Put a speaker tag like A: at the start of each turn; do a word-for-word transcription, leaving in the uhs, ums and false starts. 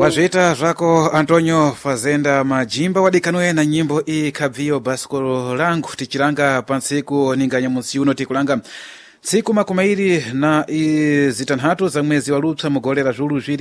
A: Pazvita zvako Antonio Fazenda Majimba wadikanoe na nyimbo i kabvio baskolo langu tichilanga pansiku ninganya musi uno tikulanga tsiku makumairi na i zitanhatu za mwezi wa Lupsa mugolera zulu